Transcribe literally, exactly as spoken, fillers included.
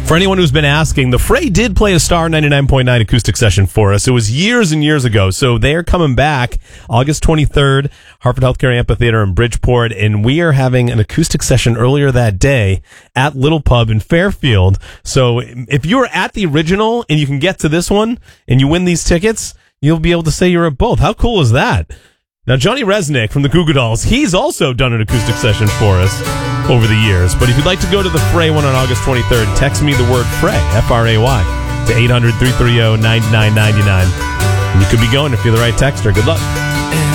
For anyone who's been asking, the Fray did play a Star ninety-nine point nine acoustic session for us. It was years and years ago. So they're coming back August twenty-third, Hartford Healthcare Amphitheater in Bridgeport. And we are having an acoustic session earlier that day at Little Pub in Fairfield. So if you were at the original and you can get to this one and you win these tickets, you'll be able to say you're at both. How cool is that? Now, Johnny Resnick from the Goo Goo Dolls, he's also done an acoustic session for us over the years. But if you'd like to go to the Fray one on August twenty-third, text me the word Fray, F R A Y, to eight hundred, three three zero, nine nine nine nine. And you could be going if you're the right texter. Good luck.